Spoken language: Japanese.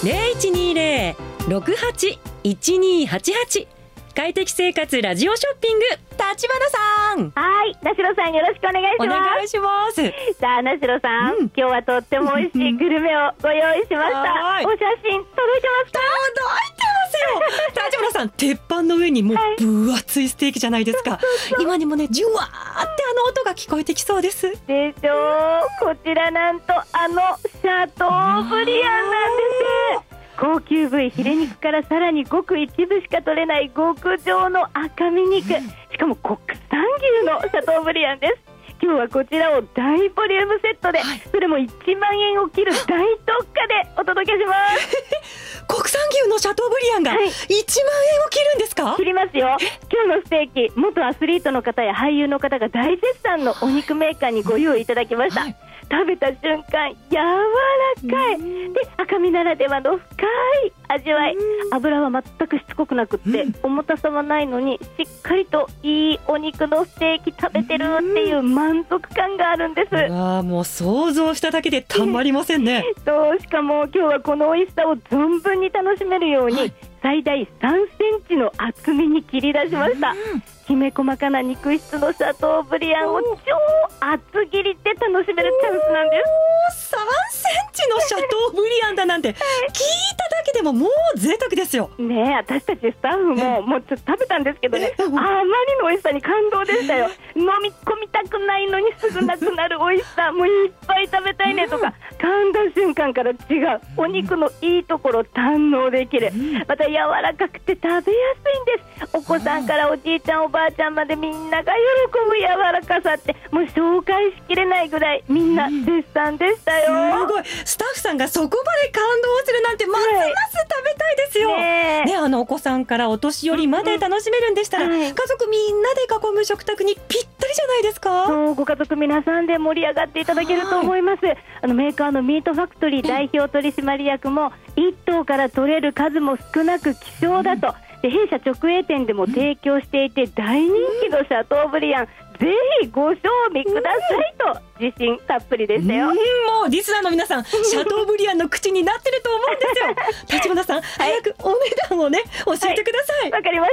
0120-68-1288快適生活ラジオショッピング、立花さん。 はい、名代さんよろしくお願いします。 お願いします。 さあ名代さん、今日はとっても美味しいグルメをご用意しました。お写真届いてますか？届いてますよ。立花さん、鉄板の上にもう分厚いステーキじゃないですか。今にもね、ジュワーって音が聞こえてきそうです。 でしょう。こちらなんとシャトーブリアンなんです。高級部位ヒレ肉からさらにごく一部しか取れない極上の赤身肉、しかも国産牛のシャトーブリアンです。今日はこちらを大ボリュームセットで、それも1万円を切る大特価でお届けします国産牛のシャトーブリアンが1万円を切るんですか？ 切りますよ。今日のステーキ、元アスリートの方や俳優の方が大絶賛のお肉メーカーにご用意いただきました、食べた瞬間柔らかいで、赤身ならではの深い味わい、油は全くしつこくなくって、重たさはないのにしっかりといいお肉のステーキ食べてるっていう満足感があるんです。 もう想像しただけでたまりませんねそう、しかも今日はこの美味しさを存分に楽しめるように、最大3センチの厚みに切り出しました。きめ細かな肉質のシャトーブリアンを超厚切りで楽しめるチャンスなんです。 3センチのシャトーブリアンだなんて聞いただけでももう贅沢ですよね。私たちスタッフももうちょっと食べたんですけどね、あまりの美味しさに感動でしたよ。飲み込みたくないのにすぐなくなる美味しさ、もういっぱい食べたいねとか、噛んだ瞬間から違うお肉のいいところを堪能できる、また柔らかくて食べやすいんです。お子さんからおじいちゃんおばあちゃんまでみんなが喜ぶ柔らかさって、もう紹介しきれないぐらいみんな絶賛でしたよ。 すごい、スタッフさんがそこまで感動するなんてますます食べたいですよ、お子さんからお年寄りまで楽しめるんでしたら、家族みんなで囲む食卓にぴったりじゃないですか？ そう、ご家族皆さんで盛り上がっていただけると思います。メーカーのミートファクトリー代表取締役も、1頭から取れる数も少なく希少だと、で弊社直営店でも提供していて大人気のシャトーブリアン、ぜひご賞味くださいと自信たっぷりでしたよ。 もうリスナーの皆さん、シャトーブリアンの口になってると思うんですよ。立花さん、早くお値段をね教えてください。 わかりました。